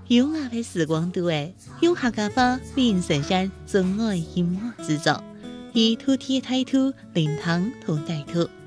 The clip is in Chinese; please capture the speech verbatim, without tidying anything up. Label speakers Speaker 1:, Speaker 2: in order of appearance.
Speaker 1: 优雅的时光度诶，用客家话为人呈现真爱音乐制作，以土地态度灵堂同带土。